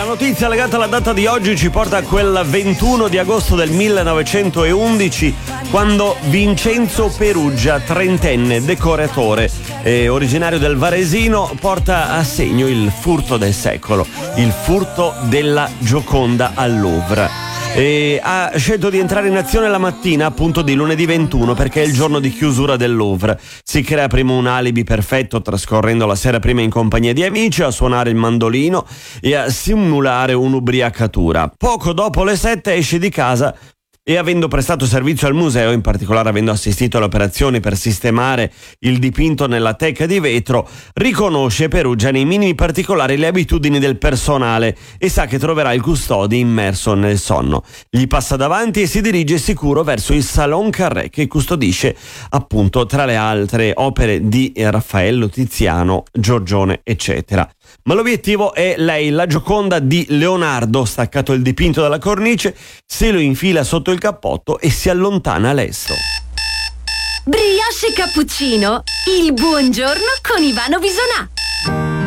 notizia legata alla data di oggi ci porta a quel 21 di agosto del 1911, quando Vincenzo Peruggia, trentenne decoratore originario del Varesino, porta a segno il furto del secolo, il furto della Gioconda al Louvre. E ha scelto di entrare in azione la mattina, appunto, di lunedì 21, perché è il giorno di chiusura del Louvre. Si crea prima un alibi perfetto, trascorrendo la sera prima in compagnia di amici, a suonare il mandolino e a simulare un'ubriacatura. Poco dopo le 7 esce di casa e, avendo prestato servizio al museo, in particolare avendo assistito alle operazioni per sistemare il dipinto nella teca di vetro, riconosce Peruggia nei minimi particolari le abitudini del personale e sa che troverà il custode immerso nel sonno. Gli passa davanti e si dirige sicuro verso il Salon Carré, che custodisce, appunto, tra le altre opere di Raffaello, Tiziano, Giorgione, eccetera. Ma l'obiettivo è lei, la Gioconda di Leonardo. Staccato il dipinto dalla cornice, se lo infila sotto il cappotto e si allontana lesto. Brioche e cappuccino, il buongiorno con Ivano Bisonà.